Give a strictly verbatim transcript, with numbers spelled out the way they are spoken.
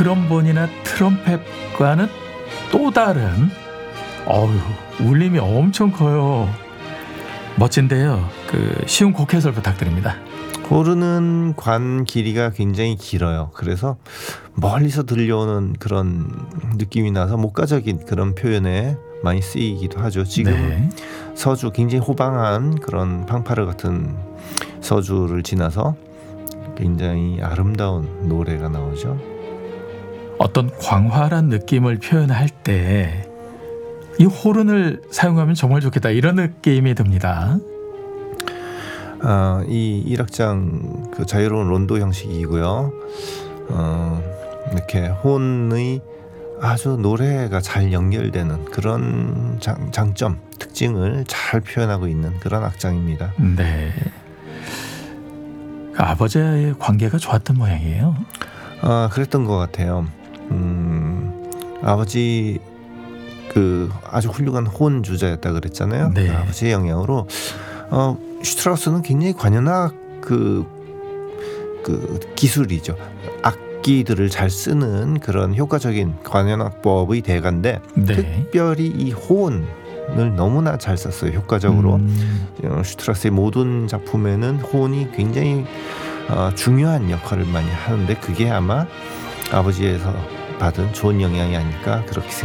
트럼본이나 트럼펫과는 또 다른 어휴 울림이 엄청 커요. 멋진데요. 그 쉬운 곡 해설 부탁드립니다. 호르는 관 길이가 굉장히 길어요. 그래서 멀리서 들려오는 그런 느낌이 나서 목가적인 그런 표현에 많이 쓰이기도 하죠. 지금 네. 서주 굉장히 호방한 그런 팡파르 같은 서주를 지나서 굉장히 아름다운 노래가 나오죠. 어떤 광활한 느낌을 표현할 때 이 호른을 사용하면 정말 좋겠다 이런 느낌이 듭니다. 아, 이 일악장 그 자유로운 론도 형식이고요. 어, 이렇게 혼의 아주 노래가 잘 연결되는 그런 장, 장점, 특징을 잘 표현하고 있는 그런 악장입니다. 네. 그 아버지와의 관계가 좋았던 모양이에요. 아, 그랬던 것 같아요. 음, 아버지 그 아주 훌륭한 혼 주자였다 그랬잖아요. 네. 그 아버지의 영향으로 어, 슈트라우스는 굉장히 관현악 그, 그 기술이죠. 악기들을 잘 쓰는 그런 효과적인 관현악법의 대가인데 네. 특별히 이 호은을 너무나 잘 썼어요. 효과적으로. 음. 어, 슈트라우스의 모든 작품에는 호은이 굉장히 어, 중요한 역할을 많이 하는데 그게 아마 아버지에서 받은 좋은 영향이 아닐까 그렇게 생각합니다.